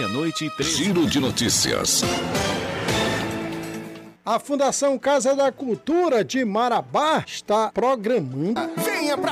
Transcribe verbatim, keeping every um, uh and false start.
Meia-noite e três. Giro de notícias. A Fundação Casa da Cultura de Marabá está programando... Venha pra